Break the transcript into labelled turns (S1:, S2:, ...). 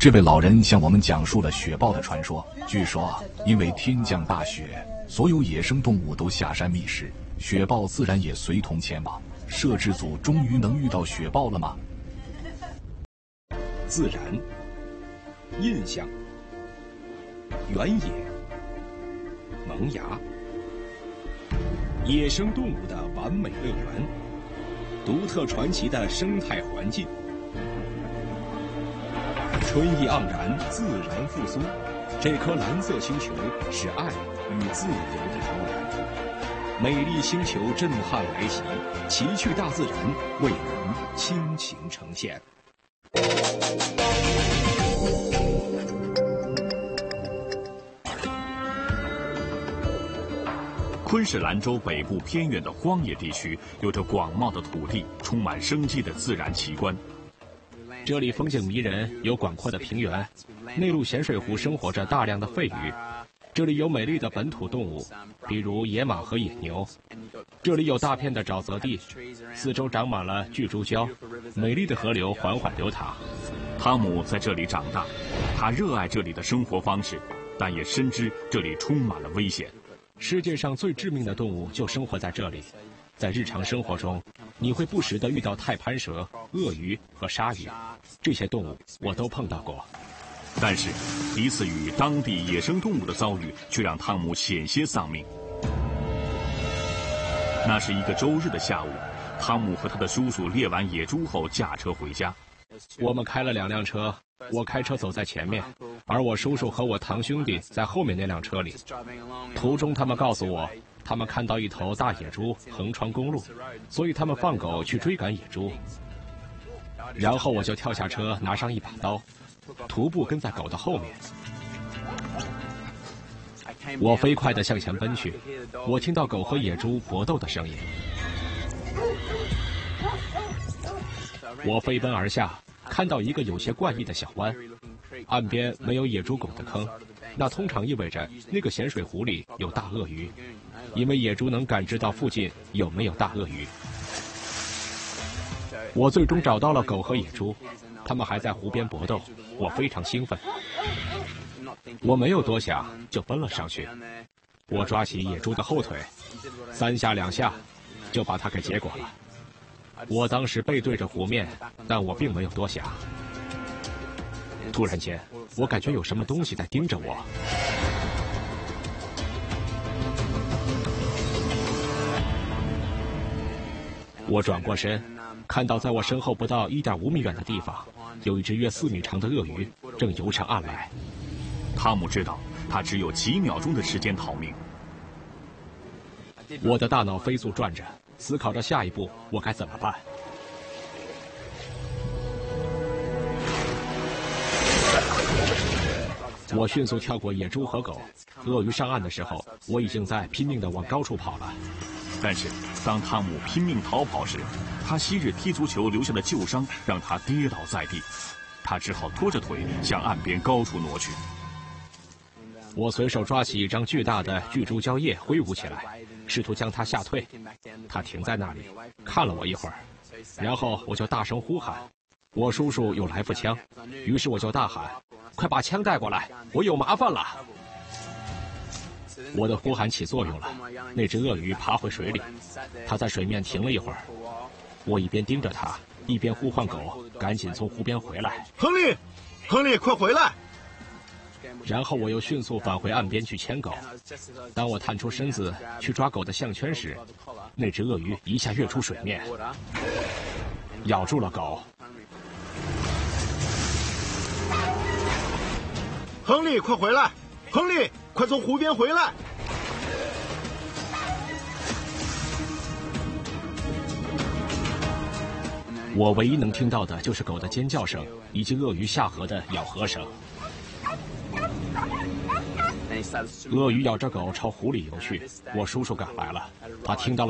S1: 这位老人向我们讲述了雪豹的传说。据说，因为天降大雪，所有野生动物都下山觅食，雪豹自然也随同前往。摄制组终于能遇到雪豹了吗？
S2: 自然、印象、原野、萌芽，野生动物的完美乐园，独特传奇的生态环境。春意盎然，自然复苏。这颗蓝色星球是爱与自由的摇篮。美丽星球震撼来袭，奇趣大自然为您倾情呈现。
S3: 昆士兰州北部偏远的荒野地区，有着广袤的土地，充满生机的自然奇观。
S4: 这里风景迷人，有广阔的平原，内陆咸水湖生活着大量的肺鱼。这里有美丽的本土动物，比如野马和野牛。这里有大片的沼泽地，四周长满了巨猪礁，美丽的河流缓缓流淌。
S3: 汤姆在这里长大，他热爱这里的生活方式，但也深知这里充满了危险。
S4: 世界上最致命的动物就生活在这里。在日常生活中，你会不时地遇到太攀蛇、鳄鱼和鲨鱼，这些动物我都碰到过。
S3: 但是，一次与当地野生动物的遭遇，却让汤姆险些丧命。那是一个周日的下午，汤姆和他的叔叔猎完野猪后驾车回家。
S4: 我们开了2辆车，我开车走在前面，而我叔叔和我堂兄弟在后面那辆车里。途中他们告诉我，他们看到一头大野猪横穿公路，所以他们放狗去追赶野猪。然后我就跳下车，拿上一把刀，徒步跟在狗的后面。我飞快地向前奔去，我听到狗和野猪搏斗的声音。我飞奔而下，看到一个有些怪异的小湾，岸边没有野猪狗的坑，那通常意味着那个咸水湖里有大鳄鱼，因为野猪能感知到附近有没有大鳄鱼。我最终找到了狗和野猪，它们还在湖边搏斗，我非常兴奋。我没有多想，就奔了上去。我抓起野猪的后腿，3下2下，就把它给结果了。我当时背对着湖面，但我并没有多想。突然间，我感觉有什么东西在盯着我。我转过身，看到在我身后不到1.5米远的地方，有一只约4米长的鳄鱼正游上岸来。
S3: 汤姆知道，他只有几秒钟的时间逃命。
S4: 我的大脑飞速转着，思考着下一步我该怎么办。我迅速跳过野猪和狗，鳄鱼上岸的时候，我已经在拼命地往高处跑了。
S3: 但是，当汤姆拼命逃跑时，他昔日踢足球留下的旧伤让他跌倒在地，他只好拖着腿向岸边高处挪去。
S4: 我随手抓起一张巨大的巨猪胶叶挥舞起来，试图将它吓退。它停在那里，看了我一会儿，然后我就大声呼喊。我叔叔有来福枪，于是我就大喊：“快把枪带过来，我有麻烦了！”我的呼喊起作用了，那只鳄鱼爬回水里，它在水面停了一会儿。我一边盯着它，一边呼唤狗赶紧从湖边回来。
S5: 亨利，亨利，快回来！
S4: 然后我又迅速返回岸边去牵狗。当我探出身子去抓狗的项圈时，那只鳄鱼一下跃出水面，咬住了狗。
S5: 亨利，快回来！亨利，快从湖边回来！
S4: 我唯一能听到的就是狗的尖叫声以及鳄鱼下颌的咬合声。鳄鱼咬着狗朝湖里游去，我叔叔赶来了，他听到了